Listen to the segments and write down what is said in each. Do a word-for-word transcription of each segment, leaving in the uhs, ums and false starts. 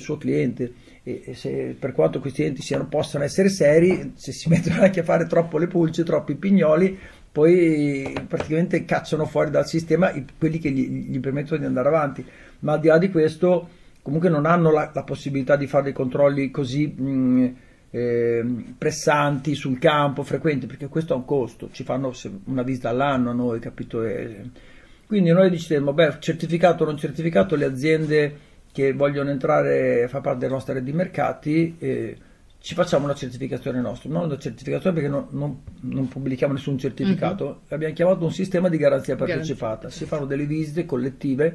suo cliente, e, e se, per quanto questi enti siano, possano essere seri, se si mettono anche a fare troppo le pulce, troppi pignoli, poi praticamente cacciano fuori dal sistema i, quelli che gli, gli permettono di andare avanti. Ma al di là di questo comunque non hanno la, la possibilità di fare dei controlli così mh, eh, pressanti sul campo, frequenti, perché questo ha un costo, ci fanno una visita all'anno a noi, capito? E quindi noi diciamo, beh, certificato o non certificato, le aziende che vogliono entrare a far parte della nostra rete di mercati, eh, ci facciamo una certificazione nostra, non una certificazione perché non, non, non pubblichiamo nessun certificato, mm-hmm. Abbiamo chiamato un sistema di garanzia partecipata, garanzia. Si fanno delle visite collettive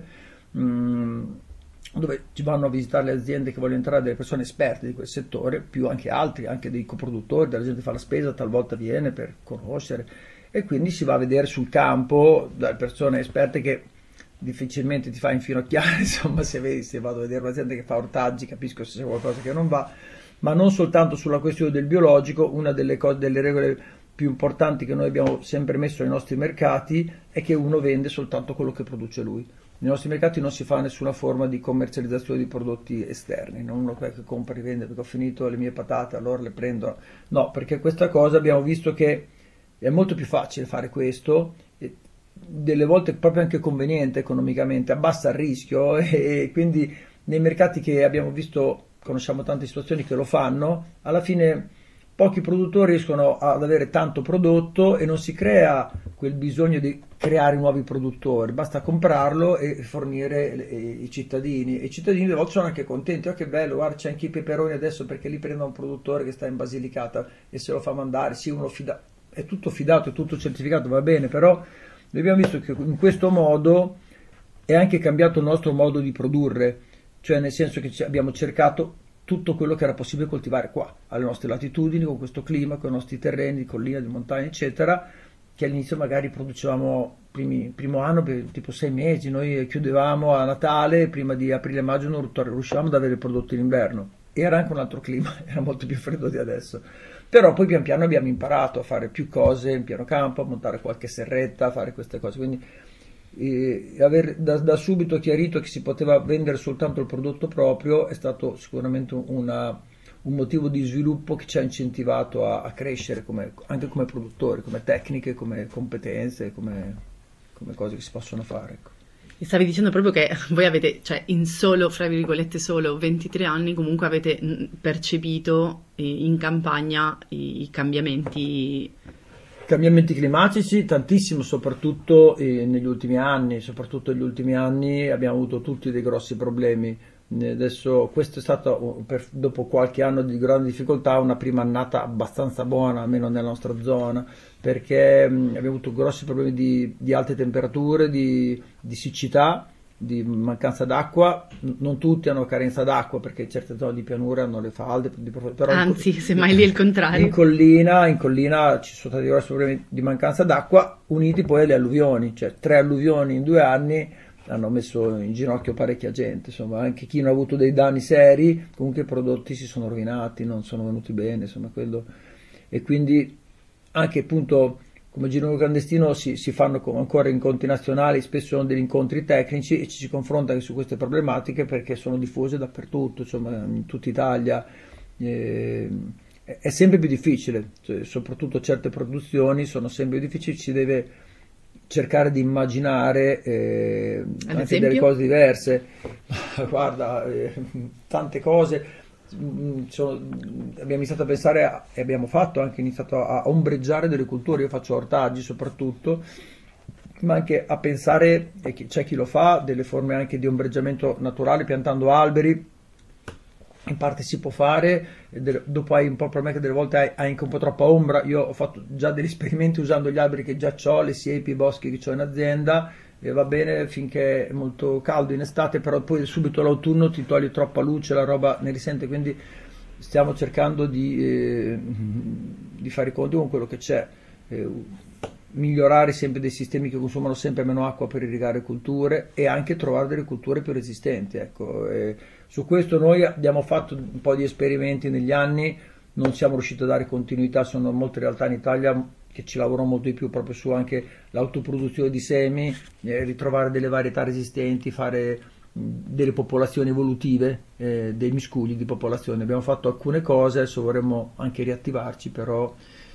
mh, dove ci vanno a visitare le aziende che vogliono entrare, delle persone esperte di quel settore, più anche altri, anche dei coproduttori, della gente che fa la spesa, talvolta viene per conoscere, e quindi si va a vedere sul campo dalle persone esperte che difficilmente ti fa infinocchiare, insomma, se, vedi, se vado a vedere un'azienda che fa ortaggi capisco se c'è qualcosa che non va, ma non soltanto sulla questione del biologico. Una delle, cose, delle regole più importanti che noi abbiamo sempre messo nei nostri mercati è che uno vende soltanto quello che produce lui. Nei nostri mercati non si fa nessuna forma di commercializzazione di prodotti esterni, non uno che compra e rivende perché ho finito le mie patate, allora le prendo. No, perché questa cosa abbiamo visto che è molto più facile fare questo, delle volte proprio anche conveniente economicamente, abbassa il rischio, e quindi nei mercati che abbiamo visto, conosciamo tante situazioni che lo fanno, alla fine pochi produttori riescono ad avere tanto prodotto e non si crea quel bisogno di creare nuovi produttori, basta comprarlo e fornire i cittadini, e i cittadini delle volte sono anche contenti. Oh, che bello, guarda, c'è anche i peperoni adesso perché li prendo un produttore che sta in Basilicata e se lo fa mandare, sì, uno fida, è tutto fidato, è tutto certificato, va bene, però noi abbiamo visto che in questo modo è anche cambiato il nostro modo di produrre, cioè nel senso che abbiamo cercato tutto quello che era possibile coltivare qua, alle nostre latitudini, con questo clima, con i nostri terreni di collina, di montagna, eccetera, che all'inizio magari producevamo primi, primo anno per tipo sei mesi, noi chiudevamo a Natale, prima di aprile-maggio non riuscivamo ad avere prodotti in inverno, era anche un altro clima, era molto più freddo di adesso, però poi pian piano abbiamo imparato a fare più cose in piano campo, a montare qualche serretta, a fare queste cose, quindi e aver da, da subito chiarito che si poteva vendere soltanto il prodotto proprio è stato sicuramente una, un motivo di sviluppo che ci ha incentivato a, a crescere come, anche come produttori, come tecniche, come competenze, come, come cose che si possono fare, ecco. Mi stavi dicendo proprio che voi avete, cioè in solo, fra virgolette, solo ventitré anni comunque avete percepito in campagna i cambiamenti. Cambiamenti climatici, tantissimo, soprattutto eh, negli ultimi anni, soprattutto negli ultimi anni abbiamo avuto tutti dei grossi problemi. Adesso questo è stato, per, dopo qualche anno di grande difficoltà, una prima annata abbastanza buona, almeno nella nostra zona, perché mh, abbiamo avuto grossi problemi di, di alte temperature, di, di siccità, di mancanza d'acqua. Non tutti hanno carenza d'acqua perché certe zone di pianura hanno le falde, però anzi in, semmai lì è il contrario. In collina, in collina ci sono stati grossi problemi di mancanza d'acqua, uniti poi alle alluvioni, cioè tre alluvioni in due anni hanno messo in ginocchio parecchia gente, insomma anche chi non ha avuto dei danni seri, comunque i prodotti si sono rovinati, non sono venuti bene, insomma quello, e quindi anche appunto come giro clandestino si, si fanno ancora incontri nazionali, spesso sono degli incontri tecnici e ci si confronta anche su queste problematiche perché sono diffuse dappertutto, insomma in tutta Italia. Eh, è sempre più difficile, cioè, soprattutto certe produzioni sono sempre più difficili, si deve cercare di immaginare eh, anche esempio? delle cose diverse. Guarda, eh, tante cose. Sono, abbiamo iniziato a pensare a, e abbiamo fatto anche iniziato a, a ombreggiare delle culture. Io faccio ortaggi soprattutto, ma anche a pensare, e c'è chi lo fa, delle forme anche di ombreggiamento naturale piantando alberi. In parte si può fare, dopo hai un po' il problema che delle volte hai, hai anche un po' troppa ombra. Io ho fatto già degli esperimenti usando gli alberi che già ho, le siepi, i boschi che ho in azienda, e va bene finché è molto caldo in estate, però poi subito l'autunno ti toglie troppa luce, la roba ne risente, quindi stiamo cercando di, eh, di fare i conti con quello che c'è, eh, migliorare sempre dei sistemi che consumano sempre meno acqua per irrigare culture e anche trovare delle culture più resistenti, ecco. E su questo noi abbiamo fatto un po' di esperimenti negli anni, non siamo riusciti a dare continuità, sono molte realtà in Italia che ci lavorano molto di più proprio su anche l'autoproduzione di semi, eh, ritrovare delle varietà resistenti, fare delle popolazioni evolutive, eh, dei miscugli di popolazione. Abbiamo fatto alcune cose, adesso vorremmo anche riattivarci, però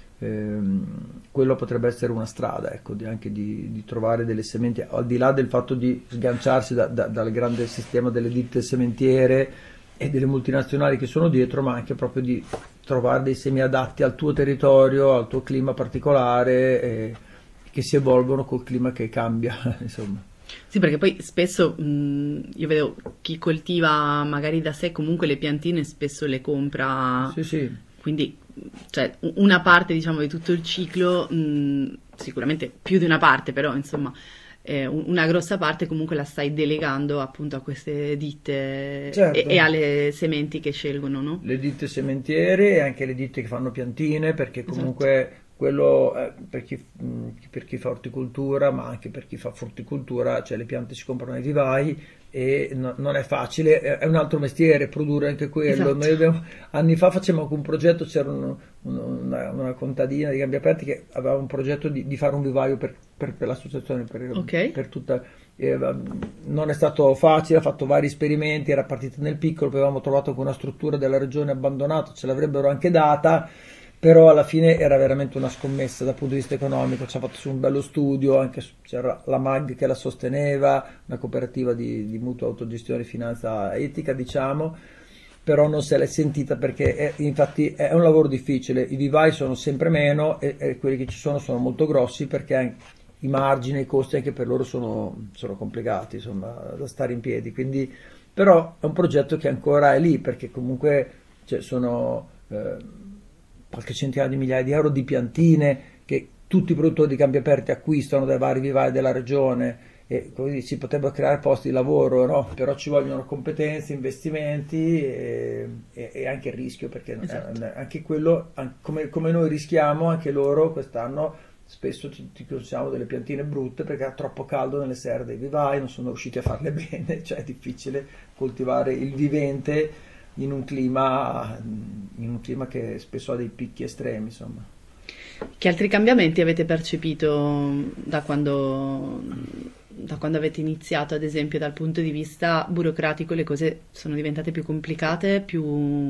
ehm, quello potrebbe essere una strada, ecco, di, anche di, di trovare delle sementi, al di là del fatto di sganciarsi da, da, dal grande sistema delle ditte sementiere e delle multinazionali che sono dietro, ma anche proprio di trovare dei semi adatti al tuo territorio, al tuo clima particolare, eh, che si evolvono col clima che cambia, insomma. Sì, perché poi spesso mh, io vedo chi coltiva magari da sé comunque le piantine spesso le compra, sì, sì. Quindi cioè, una parte diciamo di tutto il ciclo, mh, sicuramente più di una parte, però insomma eh, una grossa parte comunque la stai delegando appunto a queste ditte, certo, e, e alle sementi che scelgono, no? Le ditte sementiere e anche le ditte che fanno piantine, perché comunque... Esatto. Quello eh, per, chi, mh, per chi fa orticoltura, ma anche per chi fa frutticoltura, cioè le piante si comprano ai vivai e no, non è facile, è, è un altro mestiere produrre anche quello. Esatto. Noi abbiamo, anni fa facevamo un progetto, c'era un, un, una, una contadina di Cambiaperti che aveva un progetto di, di fare un vivaio per, per, per l'associazione, per, okay. per tutta... Eh, non è stato facile, ha fatto vari esperimenti, era partita nel piccolo, poi avevamo trovato con una struttura della regione abbandonata, ce l'avrebbero anche data, però alla fine era veramente una scommessa dal punto di vista economico. Ci ha fatto su un bello studio, anche su, c'era la M A G che la sosteneva, una cooperativa di, di mutua autogestione e finanza etica, diciamo, però non se l'è sentita perché è, infatti è un lavoro difficile, i vivai sono sempre meno e, e quelli che ci sono sono molto grossi perché i margini e i costi anche per loro sono, sono complicati, insomma, da stare in piedi, quindi però è un progetto che ancora è lì perché comunque cioè, sono... Eh, qualche centinaia di migliaia di euro di piantine che tutti i produttori di Cambiaperti acquistano dai vari vivai della regione e così si potrebbero creare posti di lavoro, no? Però ci vogliono competenze, investimenti e, e, e anche il rischio perché esatto. eh, anche quello, come, come noi rischiamo, anche loro quest'anno spesso ti, ti consigliamo delle piantine brutte perché era troppo caldo nelle serre dei vivai, non sono riusciti a farle bene, cioè è difficile coltivare il vivente in un clima in un clima che spesso ha dei picchi estremi, insomma. Che altri cambiamenti avete percepito da quando da quando avete iniziato, ad esempio dal punto di vista burocratico? Le cose sono diventate più complicate, più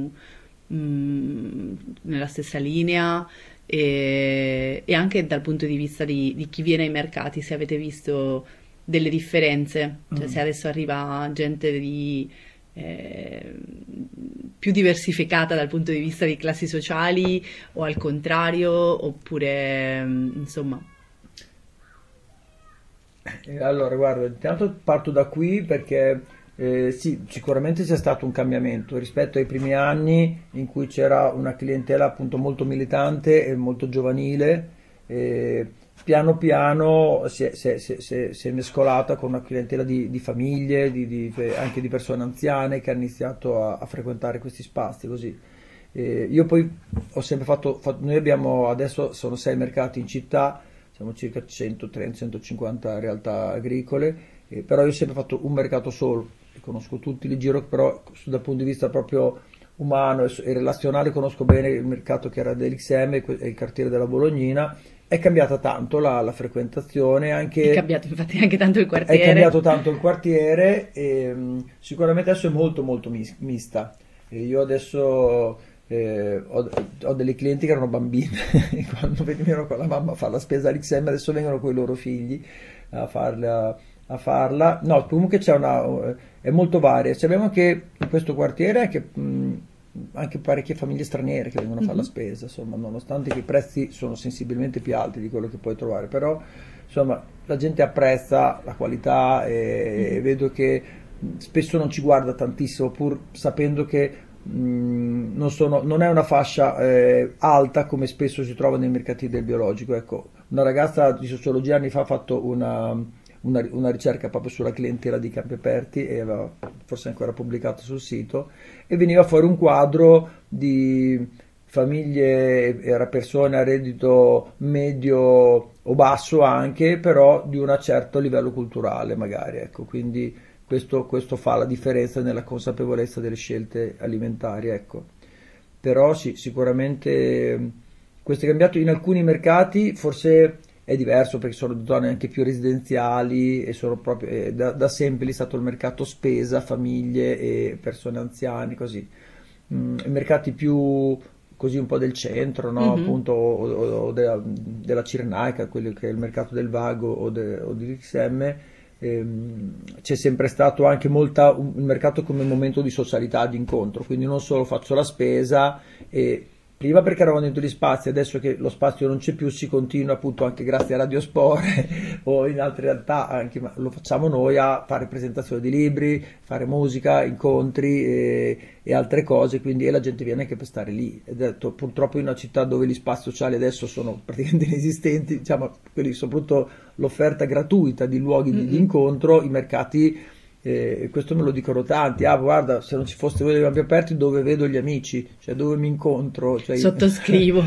mh, nella stessa linea, e, e anche dal punto di vista di, di chi viene ai mercati, se avete visto delle differenze, cioè mm. se adesso arriva gente di Eh, più diversificata dal punto di vista di classi sociali o al contrario, oppure insomma. Allora guarda, intanto parto da qui perché eh, sì, sicuramente c'è stato un cambiamento rispetto ai primi anni in cui c'era una clientela appunto molto militante e molto giovanile. eh, Piano piano si è, si è, si è, si è mescolata con una clientela di, di famiglie, di, di, anche di persone anziane che hanno iniziato a, a frequentare questi spazi così. Eh, io poi ho sempre fatto, fatto, noi abbiamo adesso sono sei mercati in città, siamo circa centotrenta centocinquanta realtà agricole, eh, però io ho sempre fatto un mercato solo, conosco tutti, li giro, però dal punto di vista proprio umano e, e relazionale conosco bene il mercato che era dell'X M e il quartiere della Bolognina. È cambiata tanto la, la frequentazione, anche, è cambiato infatti anche tanto il quartiere. È cambiato tanto il quartiere e um, sicuramente adesso è molto molto mis- mista. E io adesso eh, ho, ho delle clienti che erano bambine quando venivano con la mamma a fare la spesa all'X M, adesso vengono con i loro figli a farla. A farla. No, comunque c'è una, è molto varia. Abbiamo anche in questo quartiere anche mh, anche parecchie famiglie straniere che vengono a fare mm-hmm. la spesa, insomma, nonostante che i prezzi sono sensibilmente più alti di quello che puoi trovare, però insomma la gente apprezza la qualità e, mm-hmm. e vedo che spesso non ci guarda tantissimo pur sapendo che mh, non, sono, non è una fascia eh, alta come spesso si trova nei mercati del biologico. Ecco, una ragazza di sociologia anni fa ha fatto una Una, una ricerca proprio sulla clientela di Campiaperti e aveva forse ancora pubblicato sul sito e veniva fuori un quadro di famiglie, era persone a reddito medio o basso anche, però di un certo livello culturale magari, ecco, quindi questo, questo fa la differenza nella consapevolezza delle scelte alimentari, ecco. Però sì, sicuramente questo è cambiato in alcuni mercati, forse è diverso perché sono zone anche più residenziali e sono proprio, eh, da, da sempre lì è stato il mercato spesa, famiglie e persone anziane, così. Mm, i mercati più così un po' del centro, no? Mhm. Appunto, o, o- o della, della Cirenaica, quello che è il mercato del Vago o, de- o di X M, ehm, c'è sempre stato anche molta, un, il mercato come momento di socialità, di incontro, quindi non solo faccio la spesa e prima perché eravamo dentro gli spazi, adesso che lo spazio non c'è più si continua appunto anche grazie a Radiospore o in altre realtà anche, ma lo facciamo noi a fare presentazioni di libri, fare musica, incontri e, e altre cose, quindi e la gente viene anche per stare lì. Ed è detto, purtroppo in una città dove gli spazi sociali adesso sono praticamente inesistenti, diciamo, quelli, soprattutto l'offerta gratuita di luoghi di, di Mm-mm. incontro, i mercati, eh, questo me lo dicono tanti, ah guarda, se non ci foste voi dei campi aperti dove vedo gli amici, cioè dove mi incontro, cioè, Sottoscrivo.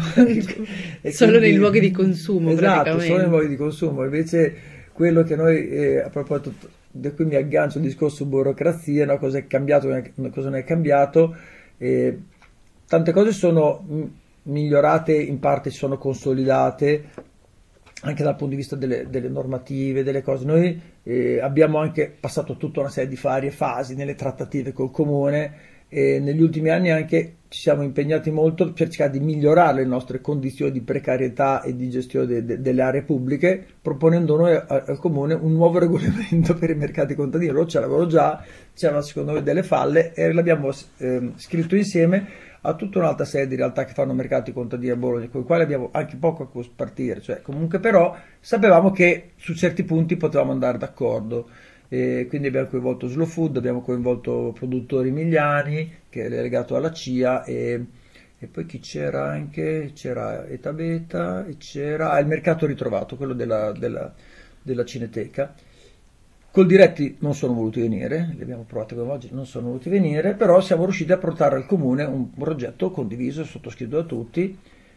e Solo nei quindi- luoghi di consumo, esatto, praticamente. solo nei luoghi di consumo, invece quello che noi, eh, a proposito, da cui mi aggancio al discorso burocrazia, no? Cosa è cambiato, cosa non è cambiato, eh, tante cose sono mm, migliorate, in parte si sono consolidate, anche dal punto di vista delle, delle normative, delle cose. Noi eh, abbiamo anche passato tutta una serie di varie fasi nelle trattative col comune e negli ultimi anni anche ci siamo impegnati molto per cercare di migliorare le nostre condizioni di precarietà e di gestione de- de- delle aree pubbliche, proponendo noi a- al comune un nuovo regolamento per i mercati contadini. Loro ce l'avevano già, c'erano secondo noi delle falle e l'abbiamo ehm, scritto insieme a tutta un'altra serie di realtà che fanno mercati contadini a Bologna, con i quali abbiamo anche poco a cui partire, cioè comunque però sapevamo che su certi punti potevamo andare d'accordo. E quindi abbiamo coinvolto Slow Food, abbiamo coinvolto produttori emiliani, che è legato alla C I A, e, e poi chi c'era anche? C'era Eta Beta e c'era ah, il mercato ritrovato, quello della, della, della Cineteca. Col diretti non sono voluti venire, li abbiamo provati come oggi, non sono voluti venire, però siamo riusciti a portare al comune un progetto condiviso e sottoscritto da tutti.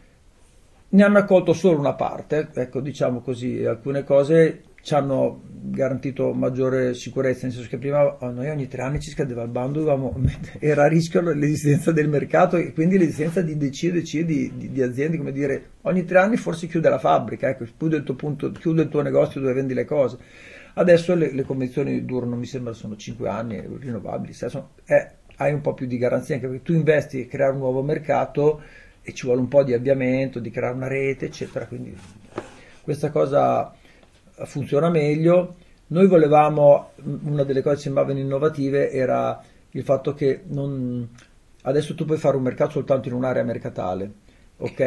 Ne hanno accolto solo una parte, ecco, diciamo così, alcune cose ci hanno garantito maggiore sicurezza, nel senso che prima a noi ogni tre anni ci scadeva il bando, dovevamo, era a rischio l'esistenza del mercato e quindi l'esistenza di decine e decine di, di, di aziende, come dire, ogni tre anni forse chiude la fabbrica, ecco, chiude il tuo punto, chiude il tuo negozio dove vendi le cose. Adesso le, le convenzioni durano, mi sembra, sono cinque anni, rinnovabili, sai, sono, eh, hai un po' più di garanzia, anche perché tu investi a creare un nuovo mercato e ci vuole un po' di avviamento, di creare una rete, eccetera, quindi questa cosa funziona meglio. Noi volevamo, una delle cose che sembravano innovative era il fatto che non, adesso tu puoi fare un mercato soltanto in un'area mercatale, ok?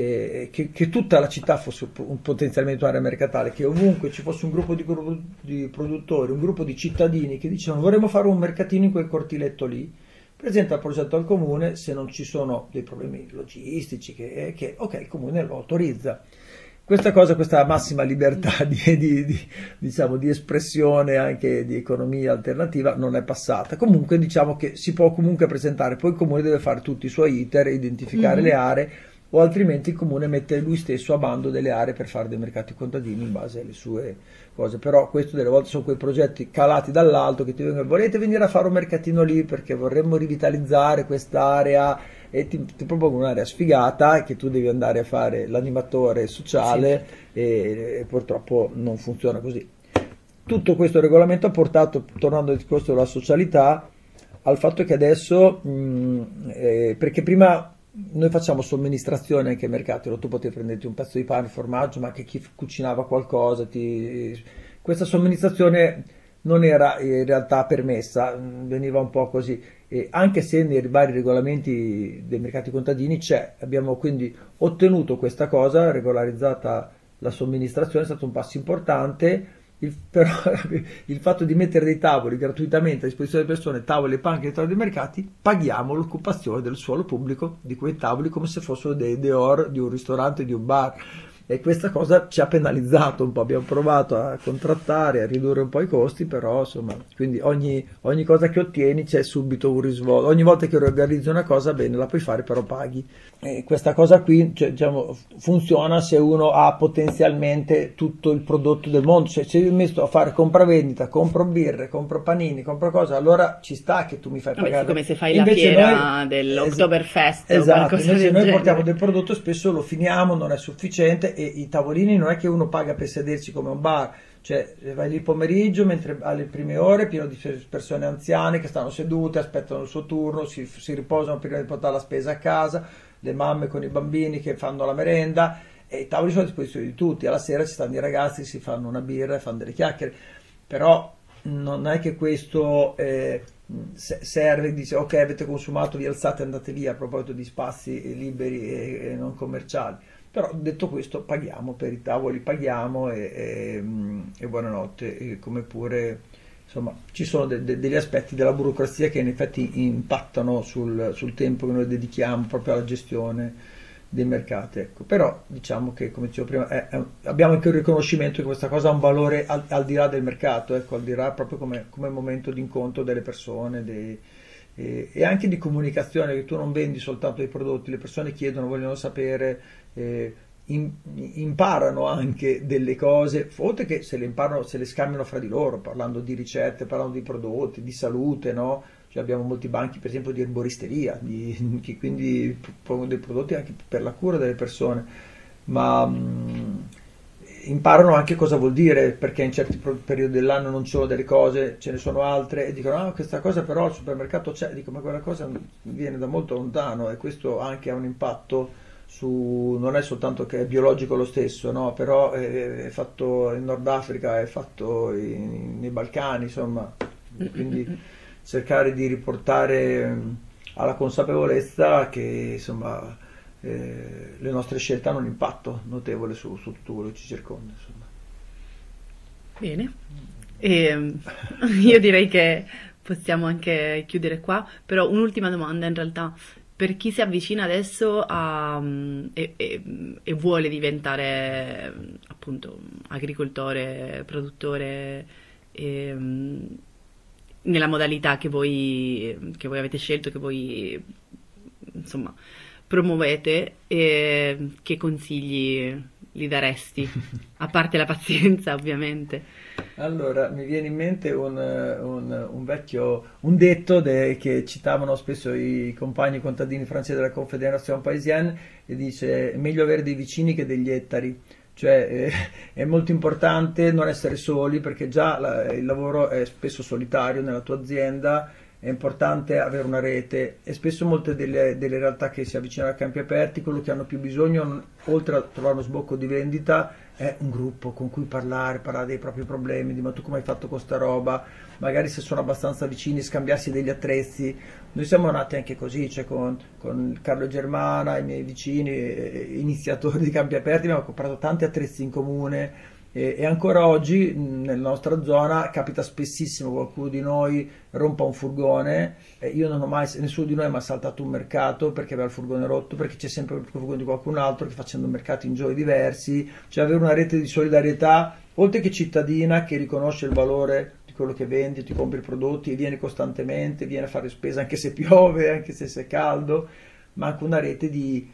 E che, che tutta la città fosse un, potenzialmente un'area mercatale, che ovunque ci fosse un gruppo di, di produttori, un gruppo di cittadini che dicevano vorremmo fare un mercatino in quel cortiletto lì, presenta il progetto al comune, se non ci sono dei problemi logistici, che, che ok, il comune lo autorizza. Questa cosa, questa massima libertà di, di, di, diciamo, di espressione anche di economia alternativa non è passata. Comunque diciamo che si può comunque presentare, poi il comune deve fare tutti i suoi iter, identificare Mhm. le aree, o altrimenti il comune mette lui stesso a bando delle aree per fare dei mercati contadini in base alle sue cose. Però questo delle volte sono quei progetti calati dall'alto che ti vengono, volete venire a fare un mercatino lì perché vorremmo rivitalizzare quest'area e ti, ti propongo un'area sfigata che tu devi andare a fare l'animatore sociale e, e purtroppo non funziona così. Tutto questo regolamento ha portato, tornando al discorso della socialità, al fatto che adesso, mh, eh, perché prima noi facciamo somministrazione anche ai mercati, tu potevi prenderti un pezzo di pane, formaggio, ma anche chi cucinava qualcosa, ti... questa somministrazione non era in realtà permessa, veniva un po' così, e anche se nei vari regolamenti dei mercati contadini c'è, abbiamo quindi ottenuto questa cosa, regolarizzata la somministrazione, è stato un passo importante. Il, però il fatto di mettere dei tavoli gratuitamente a disposizione delle persone, tavoli e panchi all'interno dei mercati, paghiamo l'occupazione del suolo pubblico di quei tavoli come se fossero dei dehors di un ristorante, di un bar, e questa cosa ci ha penalizzato un po', abbiamo provato a contrattare, a ridurre un po' i costi, però insomma, quindi ogni, ogni cosa che ottieni c'è subito un risvolto, ogni volta che organizzi una cosa bene la puoi fare però paghi, e questa cosa qui, cioè, diciamo, funziona se uno ha potenzialmente tutto il prodotto del mondo, cioè se io mi sto a fare compravendita, compro birre, compro panini, compro cose, allora ci sta che tu mi fai Vabbè, pagare. come se fai Invece la fiera noi, dell'Oktoberfest o esatto, qualcosa invece del noi genere. portiamo del prodotto, spesso lo finiamo, non è sufficiente e i tavolini non è che uno paga per sedersi come un bar, cioè vai lì il pomeriggio mentre alle prime ore pieno di persone anziane che stanno sedute, aspettano il suo turno, si, si riposano prima di portare la spesa a casa, le mamme con i bambini che fanno la merenda, e i tavoli sono a disposizione di tutti. Alla sera ci stanno i ragazzi, si fanno una birra e fanno delle chiacchiere, però non è che questo eh, serve, dice ok, avete consumato, vi alzate e andate via, a proposito di spazi liberi e, e non commerciali. Però detto questo, paghiamo per i tavoli, paghiamo e, e, e buonanotte, e come pure insomma ci sono de, de, degli aspetti della burocrazia che in effetti impattano sul, sul tempo che noi dedichiamo proprio alla gestione dei mercati, ecco. Però diciamo che, come dicevo prima, è, è, abbiamo anche il riconoscimento che questa cosa ha un valore al, al di là del mercato, ecco, al di là proprio come, come momento di incontro delle persone, dei, e, e anche di comunicazione, che tu non vendi soltanto i prodotti, le persone chiedono, vogliono sapere, eh, in, imparano anche delle cose, oltre che se le imparano, se le scambiano fra di loro, parlando di ricette, parlando di prodotti, di salute, no? Cioè abbiamo molti banchi per esempio di erboristeria, di, che quindi pongono dei prodotti anche per la cura delle persone, ma mh, imparano anche cosa vuol dire, perché in certi periodi dell'anno non ci sono delle cose, ce ne sono altre, e dicono ah, questa cosa però al supermercato c'è, dico ma quella cosa viene da molto lontano, e questo anche ha un impatto su, non è soltanto che è biologico lo stesso, no? Però è, è fatto in Nord Africa, è fatto in, nei Balcani, insomma, quindi cercare di riportare alla consapevolezza che insomma eh, le nostre scelte hanno un impatto notevole su, su tutto quello che ci circonda, insomma. Bene, e, io direi che possiamo anche chiudere qua, però un'ultima domanda in realtà. Per chi si avvicina adesso a, e, e, e vuole diventare appunto agricoltore, produttore, e, nella modalità che voi, che voi avete scelto, che voi insomma promuovete, e che consigli gli daresti? A parte la pazienza, ovviamente. Allora, mi viene in mente un, un, un vecchio, un detto de, che citavano spesso i compagni contadini francesi della Confédération Paysanne, e dice: è meglio avere dei vicini che degli ettari. Cioè eh, è molto importante non essere soli, perché già la, il lavoro è spesso solitario nella tua azienda, è importante avere una rete, e spesso molte delle, delle realtà che si avvicinano a campi aperti, quello che hanno più bisogno, oltre a trovare uno sbocco di vendita, è un gruppo con cui parlare, parlare dei propri problemi, di ma tu come hai fatto con sta roba, magari se sono abbastanza vicini scambiarsi degli attrezzi. Noi siamo nati anche così, cioè con, con Carlo Germana, i miei vicini, eh, iniziatori di campi aperti, abbiamo comprato tanti attrezzi in comune, e, e ancora oggi mh, nella nostra zona capita spessissimo qualcuno di noi rompa un furgone, e io non ho mai, nessuno di noi ha mai saltato un mercato perché aveva il furgone rotto, perché c'è sempre il furgone di qualcun altro che facendo mercati in giorni diversi, cioè avere una rete di solidarietà, oltre che cittadina, che riconosce il valore di quello che vendi, ti compri i prodotti e vieni costantemente, viene a fare spesa anche se piove, anche se è caldo, ma anche una rete di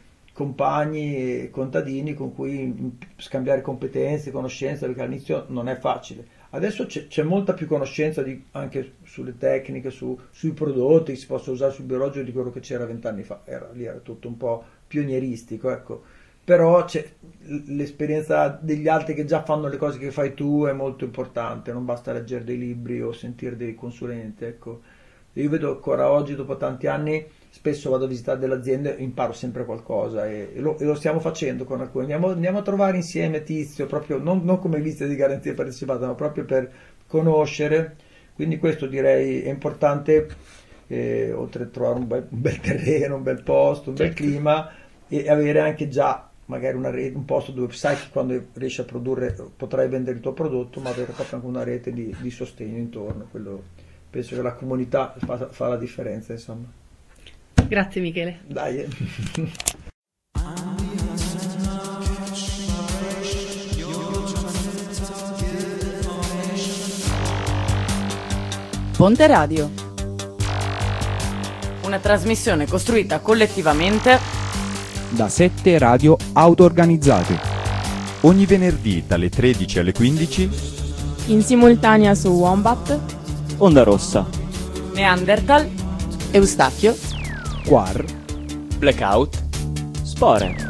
compagni e contadini con cui scambiare competenze, conoscenze, perché all'inizio non è facile. Adesso c'è, c'è molta più conoscenza di, anche sulle tecniche, su, sui prodotti che si possono usare sul biologico di quello che c'era vent'anni fa. Era, lì era tutto un po' pionieristico, ecco. Però c'è, l'esperienza degli altri che già fanno le cose che fai tu è molto importante, non basta leggere dei libri o sentire dei consulenti, ecco. Io vedo ancora oggi, dopo tanti anni, spesso vado a visitare delle aziende e imparo sempre qualcosa, e, e, lo, e lo stiamo facendo con alcuni. Andiamo, andiamo a trovare insieme Tizio, proprio non, non come visita di garanzia partecipata, ma proprio per conoscere. Quindi questo direi è importante, eh, oltre a trovare un bel, un bel terreno, un bel posto, un bel clima, e avere anche già magari una rete, un posto dove sai che quando riesci a produrre potrai vendere il tuo prodotto, ma avere proprio anche una rete di, di sostegno intorno. Quello, penso che la comunità fa, fa la differenza, insomma. Grazie Michele. Dai. Ponte Radio. Una trasmissione costruita collettivamente da sette radio auto-organizzate. Ogni venerdì dalle tredici alle quindici. In simultanea su Wombat, Onda Rossa, Neanderthal, Eustachio, Quar, Blackout, Spore.